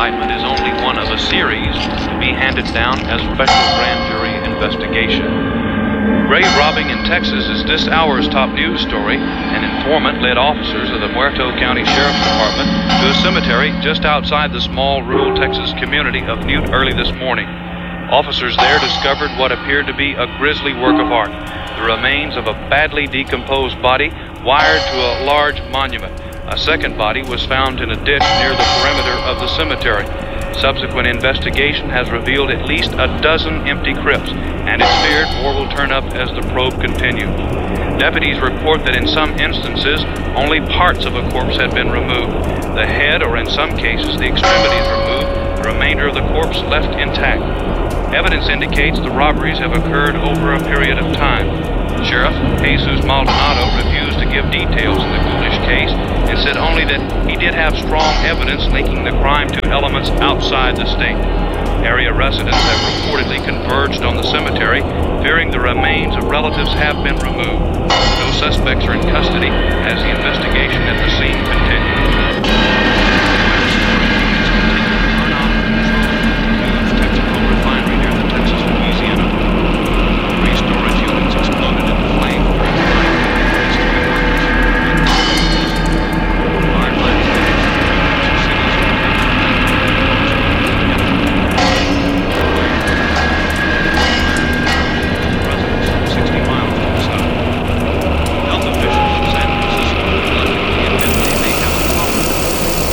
indictment is only one of a series to be handed down as special grand jury investigation. Grave robbing in Texas is this hour's top news story. An informant led officers of the Muerto County Sheriff's Department to a cemetery just outside the small rural Texas community of Newt early this morning. Officers there discovered what appeared to be a grisly work of art, the remains of a badly decomposed body wired to a large monument. A second body was found in a ditch near the perimeter of the cemetery. Subsequent investigation has revealed at least a dozen empty crypts, and it's feared more will turn up as the probe continues. Deputies report that in some instances, only parts of a corpse had been removed. The head, or in some cases, the extremities removed, the remainder of the corpse left intact. Evidence indicates the robberies have occurred over a period of time. Sheriff Jesus Maldonado refused to give details in the ghoulish case and said only that he did have strong evidence linking the crime to elements outside the state. Area residents have reportedly converged on the cemetery, fearing the remains of relatives have been removed. No suspects are in custody as the investigation at the scene continues.